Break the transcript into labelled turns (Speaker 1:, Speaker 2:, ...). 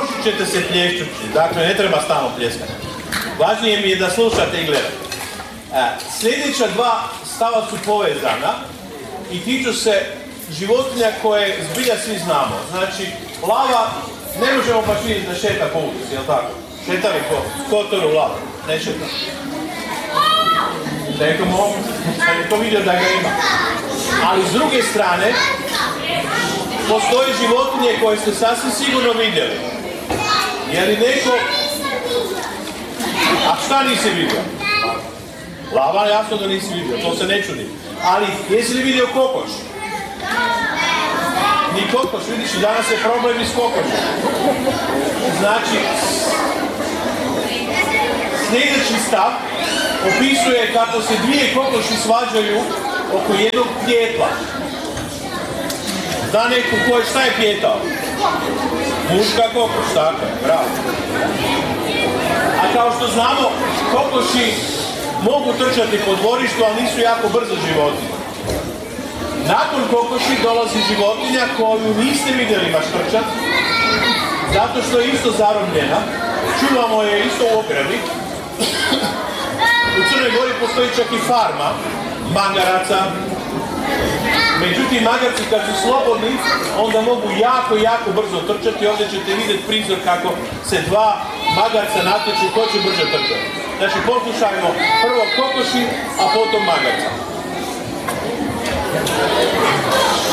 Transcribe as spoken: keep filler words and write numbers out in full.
Speaker 1: istrošit ćete se plješćući, dakle ne treba stalno pljeskati. Važnije mi je da slušate i gledate. E, sljedeća dva stava su povezana i tiču se životinja koje zbilja svi znamo. Znači, lava ne možemo baš vidjeti da šeta po ulici, jel tako? Šeta li po kotoru lava? Ne šeta. Neko mogu, da je to vidio da ga ima. Ali s druge strane, postoje životinje koje ste sasvim sigurno vidjeli. Je li neko... A šta nisi vidio? Lava, jasno da nisi vidio, to se ne čudi. Ali, jesi li vidio kokoš? Ni kokoš, vidiš, danas je problem i s kokošom. Znači, sljedeći stav opisuje kako se dvije kokoši svađaju oko jednog pjetla. Zna neko ko je, šta je pjetao? Muška kokoš, tako je, bravo. A kao što znamo, kokoši mogu trčati po dvorištu, ali nisu jako brzo životinje. Nakon kokoši dolazi životinja koju niste vidjeli baš trčati, zato što je isto zarobljena. Čuvamo je isto u ogradi. U Crnoj Gori postoji čak i farma magaraca. Međutim, magarci kad su slobodni, onda mogu jako, jako brzo trčati. Ovdje ćete vidjeti prizor kako se dva magarca natječu ko će brže trčati. Znači, poslušajmo prvo kokoši, a potom magarca.